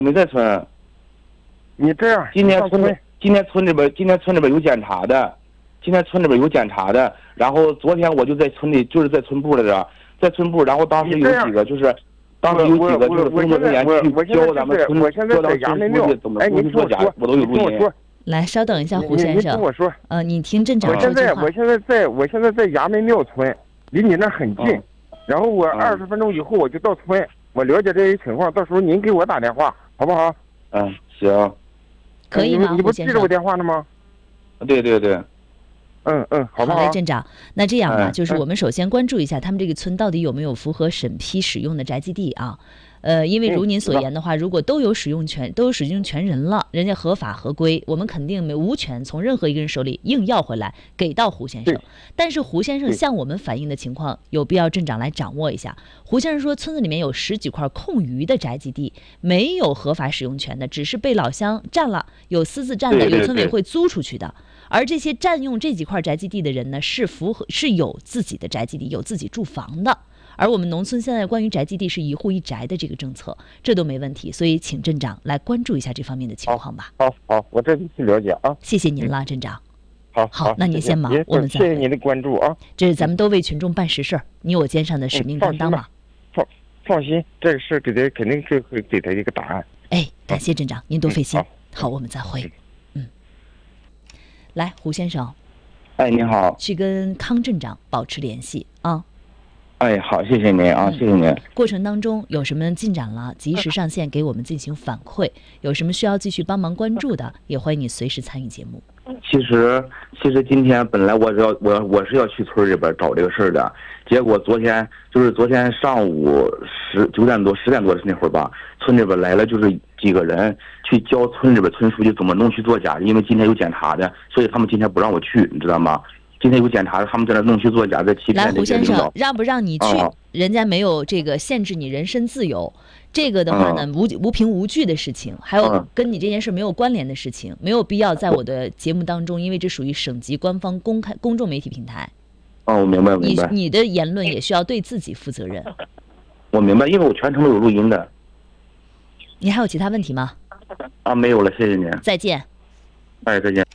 没在村。 你这样， 今天村里边有检查的，然后昨天我就在村里，就是在村部来着，在村部，然后当时有几个就是工作人员去教咱们村书记怎么做假，我都有录音。 来，稍等一下，胡先生。 你听我说， 你听镇长说句话。 我现在在衙门庙村，离你那很近。然后我20分钟以后我就到村，我了解这些情况，到时候您给我打电话，好不好？ 行。 可以吗？ 你不记着我电话了吗？ 对。 好不好？ 好嘞，镇长。那这样吧，就是我们首先关注一下他们这个村到底有没有符合审批使用的宅基地啊。因为如您所言的话，如果都有使用权人了，人家合法合规，我们肯定无权从任何一个人手里硬要回来给到胡先生。但是胡先生向我们反映的情况，有必要镇长来掌握一下。胡先生说，村子里面有10几块空余的宅基地，没有合法使用权的，只是被老乡占了，有私自占的，有村委会租出去的。而这些占用这几块宅基地的人呢，是有自己的宅基地，有自己住房的。而我们农村现在关于宅基地是1户1宅的这个政策，这都没问题，所以请镇长来关注一下这方面的情况吧。 好，我这里去了解啊。 谢谢您了，镇长。 好， 那您先忙，我们再。 谢谢您的关注啊。 这是咱们都为群众办实事，你我肩上的使命担当嘛。 放心，这个事给他肯定是会给他一个答案。 感谢镇长，您多费心。好，我们再会。来，胡先生。 你好。 去跟康镇长保持联系啊。 好，谢谢您啊，谢谢您。 过程当中有什么进展了，及时上线给我们进行反馈。有什么需要继续帮忙关注的，也欢迎你随时参与节目。 其实今天本来我是要去村里边找这个事儿的，结果昨天上午9点多10点多的那会儿吧，村里边来了就是几个人去教村里边村书记怎么弄虚作假，因为今天有检查的，所以他们今天不让我去，你知道吗？今天有检查，他们在那弄虚作假，在欺骗这些领导。 来，胡先生，让不让你去？人家没有这个限制你人身自由，这个的话呢，无凭无据的事情，还有跟你这件事没有关联的事情，没有必要在我的节目当中，因为这属于省级官方公众媒体平台。 我明白。 你的言论也需要对自己负责任。 我明白，因为我全程都有录音的。 你还有其他问题吗？ 没有了，谢谢您。 再见。 再见。